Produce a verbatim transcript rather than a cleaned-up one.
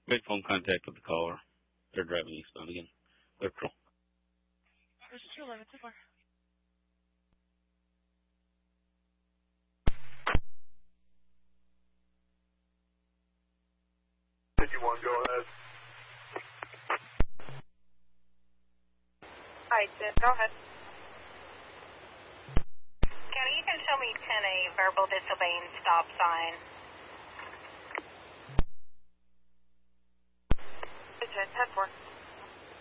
Make phone contact with the caller. They're driving eastbound again. They're patrol. There's two eleven, too far. fifty-one, go ahead. Hi, Sid, go ahead. County, you can show me ten A, verbal disobeying stop sign. It's ten four.